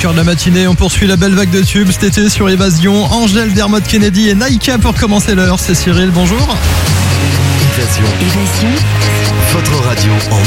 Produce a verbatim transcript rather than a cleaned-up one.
cœur de la matinée, on poursuit la belle vague de tubes cet été sur Évasion. Angèle, Dermot Kennedy et Naïka pour commencer l'heure. C'est Cyril, bonjour. Évasion. Évasion. Votre radio en